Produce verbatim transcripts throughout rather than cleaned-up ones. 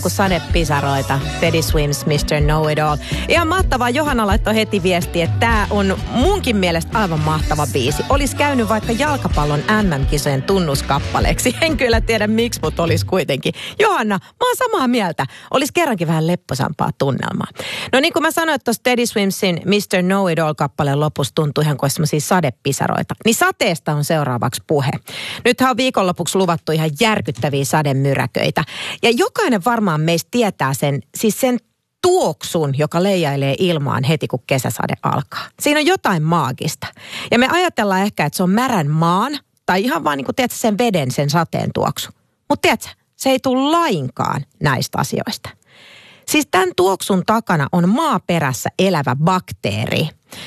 sadepisaroita. Teddy Swims, mister Know-It-All. Ihan mahtavaa. Johanna laittoi heti viesti, että tämä on munkin mielestä aivan mahtava biisi. Olisi käynyt vaikka jalkapallon M M-kisojen tunnuskappaleeksi. En kyllä tiedä miksi, mutta olisi kuitenkin. Johanna, mä oon samaa mieltä. Olisi kerrankin vähän lepposampaa tunnelmaa. No niin kuin mä sanoin, että tuossa Teddy Swimsin mister Know-It-All-kappaleen lopussa tuntui ihan kuin semmoisia sadepisaroita. Niin sateesta on seuraavaksi puhe. Nythän on viikonlopuksi luvattu ihan järkyttäviä sademyräköitä. Ja jokainen varmaan meistä tietää sen, siis sen tuoksun, joka leijailee ilmaan heti, kun kesäsade alkaa. Siinä on jotain maagista. Ja me ajatellaan ehkä, että se on märän maan, tai ihan vaan niin kuin tiedätkö, sen veden, sen sateen tuoksu. Mutta tiedätkö, se ei tule lainkaan näistä asioista. Siis tämän tuoksun takana on maaperässä elävä bakteeri.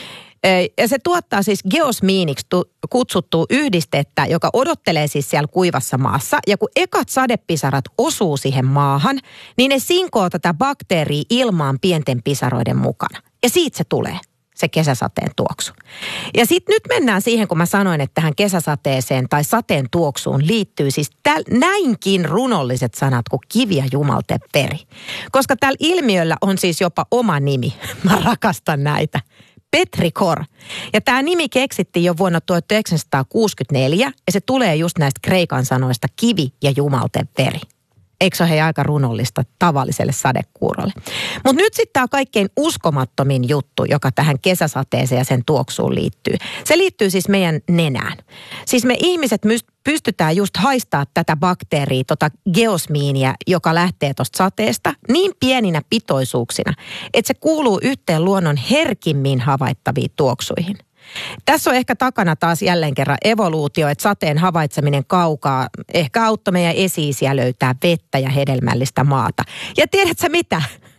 Ja se tuottaa siis geosmiiniksi kutsuttua yhdistettä, joka odottelee siis siellä kuivassa maassa. Ja kun ekat sadepisarat osuu siihen maahan, niin ne sinkoo tätä bakteeria ilmaan pienten pisaroiden mukana. Ja siitä se tulee, se kesäsateen tuoksu. Ja sitten nyt mennään siihen, kun mä sanoin, että tähän kesäsateeseen tai sateen tuoksuun liittyy siis täl, näinkin runolliset sanat kuin kivi ja jumalten veri. Koska tällä ilmiöllä on siis jopa oma nimi. Mä rakastan näitä. Petrikor. Ja tämä nimi keksittiin jo vuonna tuhatyhdeksänsataakuusikymmentäneljä ja se tulee just näistä kreikan sanoista kivi ja jumalten veri. Eikö se ole aika runollista tavalliselle sadekuurolle? Mutta nyt sitten tämä kaikkein uskomattomin juttu, joka tähän kesäsateeseen ja sen tuoksuun liittyy. Se liittyy siis meidän nenään. Siis me ihmiset pystytään just haistaa tätä bakteeria, tota geosmiiniä, joka lähtee tuosta sateesta niin pieninä pitoisuuksina, että se kuuluu yhteen luonnon herkimmin havaittaviin tuoksuihin. Tässä on ehkä takana taas jälleen kerran evoluutio, että sateen havaitseminen kaukaa ehkä auttoi meidän esi-isiä löytää vettä ja hedelmällistä maata. Ja tiedätkö mitä?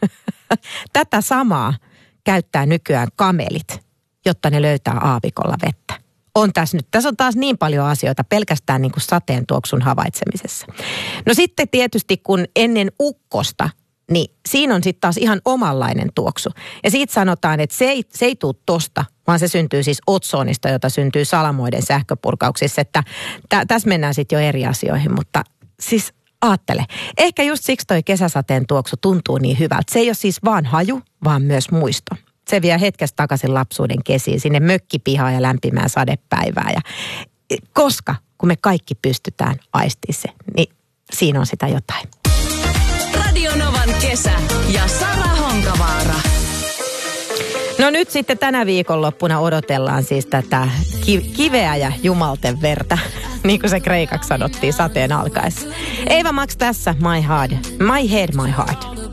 Tätä samaa käyttää nykyään kamelit, jotta ne löytää aavikolla vettä. On tässä nyt. Tässä on taas niin paljon asioita pelkästään niin kuin sateen tuoksun havaitsemisessa. No sitten tietysti kun ennen ukkosta, niin siinä on sitten taas ihan omanlainen tuoksu. Ja siitä sanotaan, että se ei, se ei tule tosta, vaan se syntyy siis otsoonista, jota syntyy salamoiden sähköpurkauksissa. Että tä, tässä mennään sitten jo eri asioihin, mutta siis aattele. Ehkä just siksi toi kesäsateen tuoksu tuntuu niin hyvältä. Se ei ole siis vaan haju, vaan myös muisto. Se vie hetkestä takaisin lapsuuden kesiin, sinne mökkipihaan ja lämpimään sadepäivään. Ja koska, kun me kaikki pystytään aistimaan se, niin siinä on sitä jotain. Radio Novan kesä ja Sara Honkavaara. No nyt sitten tänä viikonloppuna odotellaan siis tätä ki- kiveä ja jumalten verta, niin kuin se kreikaksi sanottiin sateen alkaessa. Eeva Max tässä, My Heart, My Head, My Heart.